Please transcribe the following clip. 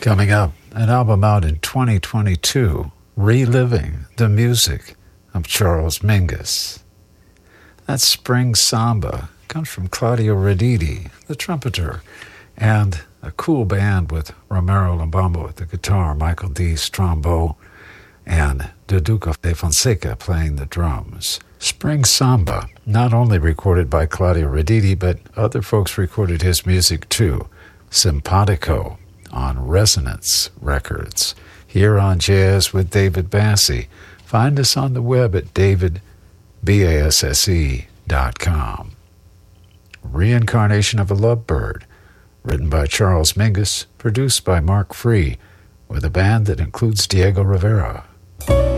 Coming up, an album out in 2022, reliving the music of Charles Mingus. That Spring Samba comes from Claudio Raditi, the trumpeter, and a cool band with Romero Lumbambo at the guitar, Michael D. Strombo, and Duduca de Fonseca playing the drums. Spring Samba, not only recorded by Claudio Raditi, but other folks recorded his music too. Simpatico on Resonance Records. Here on Jazz with David Basse. Find us on the web at davidbasse.com. Reincarnation of a Lovebird, written by Charles Mingus, produced by Mark Free, with a band that includes Diego Rivera.